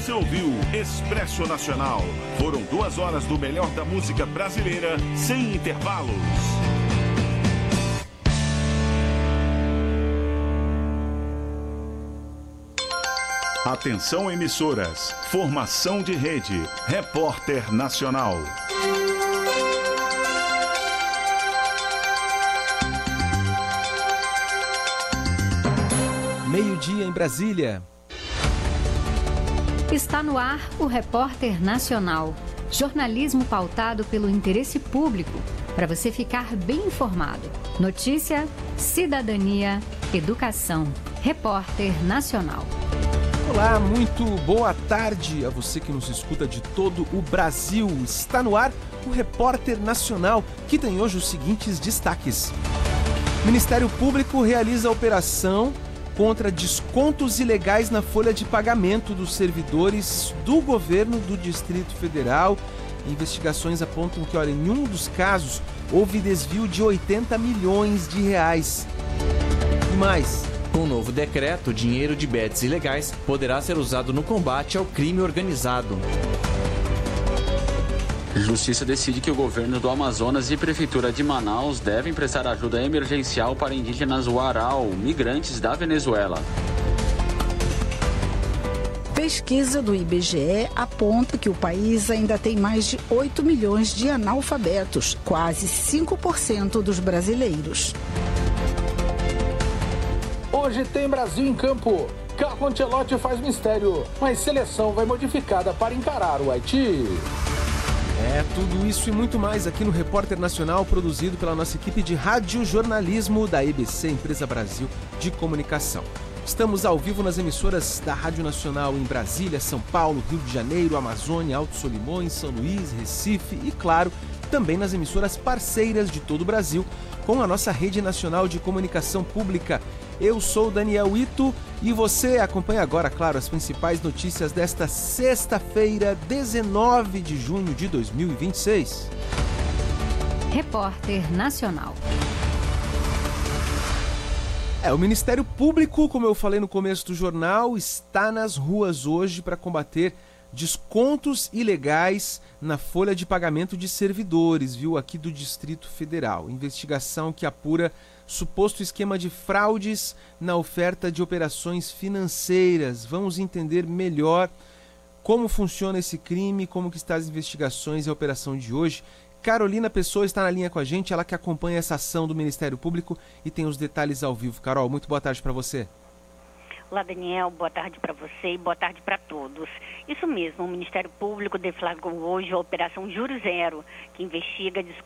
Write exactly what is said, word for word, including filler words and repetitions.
Você ouviu Expresso Nacional. Foram duas horas do melhor da música brasileira, sem intervalos. Atenção, emissoras. Formação de rede. Repórter Nacional. Meio-dia em Brasília. Está no ar o Repórter Nacional. Jornalismo pautado pelo interesse público, para você ficar bem informado. Notícia, cidadania, educação. Repórter Nacional. Olá, muito boa tarde a você que nos escuta de todo o Brasil. Está no ar o Repórter Nacional, que tem hoje os seguintes destaques. O Ministério Público realiza a operação contra descontos ilegais na folha de pagamento dos servidores do governo do Distrito Federal. Investigações apontam que, olha, em um dos casos houve desvio de oitenta milhões de reais. E mais, com o novo decreto, o dinheiro de bets ilegais poderá ser usado no combate ao crime organizado. Justiça decide que o governo do Amazonas e Prefeitura de Manaus devem prestar ajuda emergencial para indígenas Warao, migrantes da Venezuela. Pesquisa do I B G E aponta que o país ainda tem mais de oito milhões de analfabetos, quase cinco por cento dos brasileiros. Hoje tem Brasil em campo. Carlo Ancelotti faz mistério, mas seleção vai modificada para encarar o Haiti. É, tudo isso e muito mais aqui no Repórter Nacional, produzido pela nossa equipe de radiojornalismo da E B C, Empresa Brasil de Comunicação. Estamos ao vivo nas emissoras da Rádio Nacional em Brasília, São Paulo, Rio de Janeiro, Amazônia, Alto Solimões, São Luís, Recife e, claro, também nas emissoras parceiras de todo o Brasil, com a nossa Rede Nacional de Comunicação Pública. Eu sou Daniel Ito e você acompanha agora, claro, as principais notícias desta sexta-feira, dezenove de junho de dois mil e vinte e seis. Repórter Nacional. É, o Ministério Público, como eu falei no começo do jornal, está nas ruas hoje para combater descontos ilegais na folha de pagamento de servidores, viu, aqui do Distrito Federal. Investigação que apura suposto esquema de fraudes na oferta de operações financeiras. Vamos entender melhor como funciona esse crime, como que estão as investigações e a operação de hoje. Carolina Pessoa está na linha com a gente, ela que acompanha essa ação do Ministério Público e tem os detalhes ao vivo. Carol, muito boa tarde para você. Olá, Daniel, boa tarde para você e boa tarde para todos. Isso mesmo, o Ministério Público deflagrou hoje a Operação Juro Zero, que investiga